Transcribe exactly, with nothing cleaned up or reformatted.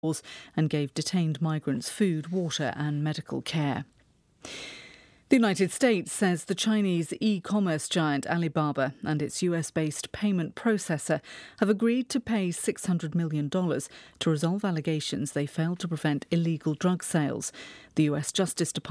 and gave detained migrants food, water and medical care. The United States says the Chinese e-commerce giant Alibaba and its U S-based payment processor have agreed to pay six hundred million dollars to resolve allegations they failed to prevent illegal drug sales. The U S Justice Department